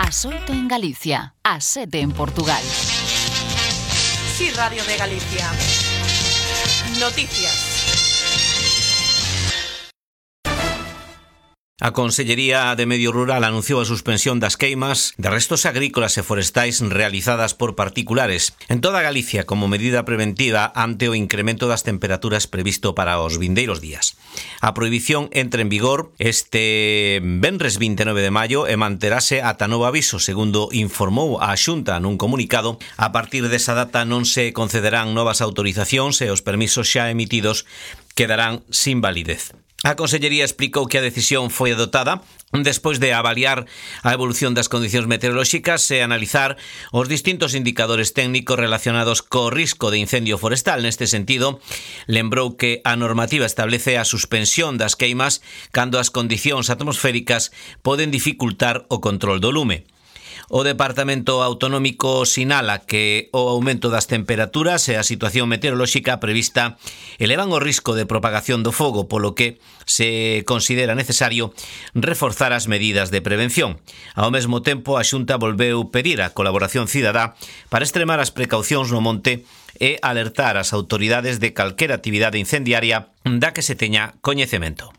Ás 8 en Galicia, ás 7 en Portugal. Sí, Radio de Galicia. Noticias. A Consellería de Medio Rural anunciou a suspensión das queimas de restos agrícolas e forestais realizadas por particulares en toda Galicia como medida preventiva ante o incremento das temperaturas previsto para os vindeiros días. A prohibición entra en vigor este venres 29 de maio e manterase ata novo aviso, segundo informou a Xunta nun comunicado. A partir desa data non se concederán novas autorizacións e os permisos xa emitidos quedarán sin validez. A Consellería explicou que a decisión foi adoptada despois de avaliar a evolución das condicións meteorolóxicas e analizar os distintos indicadores técnicos relacionados co risco de incendio forestal. Neste sentido, lembrou que a normativa establece a suspensión das queimas cando as condicións atmosféricas poden dificultar o control do lume. O Departamento Autonómico sinala que o aumento das temperaturas e a situación meteorolóxica prevista elevan o risco de propagación do fogo, polo que se considera necesario reforzar as medidas de prevención. Ao mesmo tempo, a Xunta volveu pedir a colaboración cidadá para extremar as precaucións no monte e alertar as autoridades de calquera actividade incendiaria da que se teña coñecemento.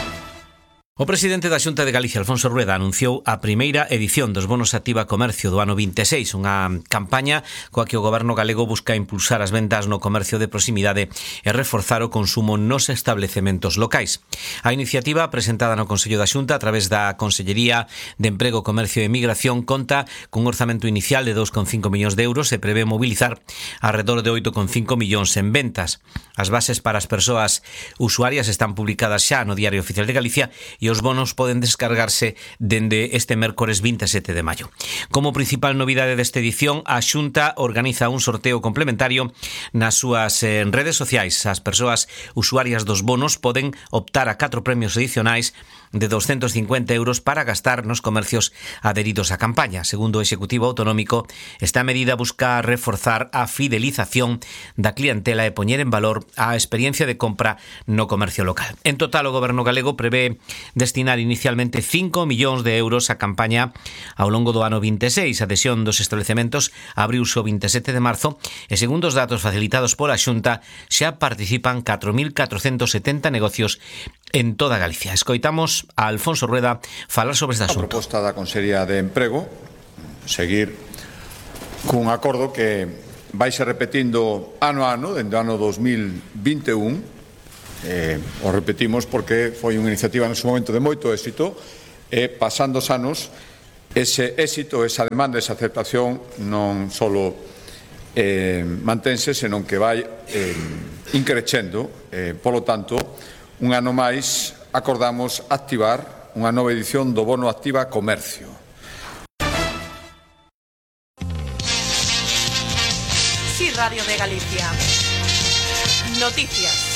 O presidente da Xunta de Galicia, Alfonso Rueda, anunciou a primeira edición dos bonos Activa Comercio do ano 26, unha campaña coa que o goberno galego busca impulsar as vendas no comercio de proximidade e reforzar o consumo nos establecementos locais. A iniciativa, presentada no Consello da Xunta a través da Consellería de Emprego, Comercio e Migración, conta cun orzamento inicial de 2,5 millóns de euros e prevé mobilizar alrededor de 8,5 millóns en ventas. As bases para as persoas usuarias están publicadas xa no Diario Oficial de Galicia e os bonos poden descargarse dende este mércores 27 de maio. Como principal novidade desta edición, a Xunta organiza un sorteo complementario nas súas redes sociais. As persoas usuarias dos bonos poden optar a 4 premios adicionais de 250 euros para gastar nos comercios adheridos á campaña. Segundo o Executivo Autonómico, esta medida busca reforzar a fidelización da clientela e poñer en valor a experiencia de compra no comercio local. En total, o Goberno galego prevé destinar inicialmente 5 millóns de euros á campaña ao longo do ano 26. A adhesión dos establecementos abriuse o 27 de marzo e, segundo os datos facilitados pola Xunta, xa participan 4.470 negocios en toda Galicia. Escoitamos a Alfonso Rueda falar sobre este asunto. A proposta da Consellería de Emprego seguir cun acordo que vai se repetindo ano a ano, dende o ano 2021. O repetimos porque foi unha iniciativa en su momento de moito éxito e pasando os anos ese éxito, esa demanda, esa aceptación non só mantense, senón que vai increcendo. Polo tanto, un ano máis acordamos activar unha nova edición do Bono Activa Comercio. Sí, Radio de Galicia. Noticias.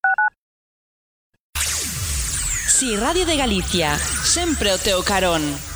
Sí, Radio de Galicia, sempre o teu carón.